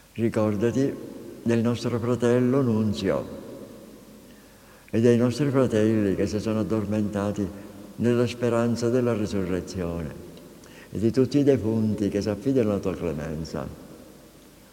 Ricordati del nostro fratello Nunzio e dei nostri fratelli che si sono addormentati nella speranza della risurrezione e di tutti i defunti che si affidano alla tua clemenza.